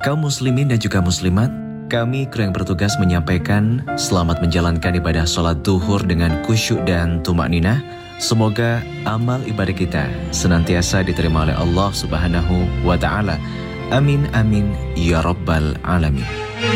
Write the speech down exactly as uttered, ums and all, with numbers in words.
Kaum muslimin dan juga muslimat, kami kru yang bertugas menyampaikan selamat menjalankan ibadah sholat duhur dengan khusyuk dan tumak ninah. Semoga amal ibadah kita senantiasa diterima oleh Allah Subhanahu wa Ta'ala. Amin amin ya rabbal alamin.